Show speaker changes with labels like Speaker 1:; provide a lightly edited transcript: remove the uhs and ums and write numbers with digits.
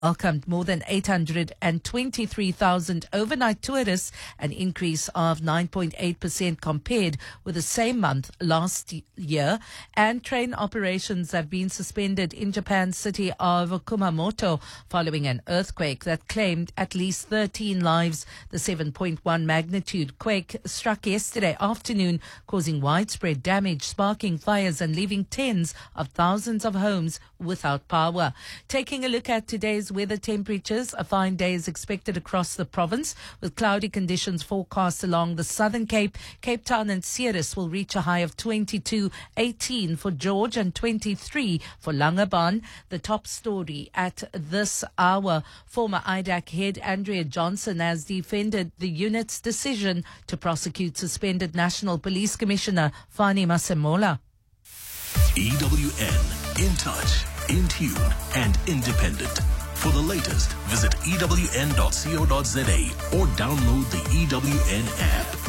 Speaker 1: welcomed more than 823,000 overnight tourists, an increase of 9.8% compared with the same month last year. And train operations have been suspended in Japan's city of Kumamoto following an earthquake that claimed at least 13 lives. The 7.1 magnitude quake struck yesterday afternoon, causing widespread damage, sparking fires and leaving tens of thousands of homes without power. Taking a look at today's weather temperatures, a fine day is expected across the province with cloudy conditions forecast along the Southern Cape. Cape Town and Ceres will reach a high of 22, 18 for George and 23 for Langebaan. The top story at this hour, former IDAC head Andrea Johnson has defended the unit's decision to prosecute suspended National Police Commissioner Fani Masemola.
Speaker 2: EWN, in touch, in tune and independent. For the latest, visit ewn.co.za or download the EWN app.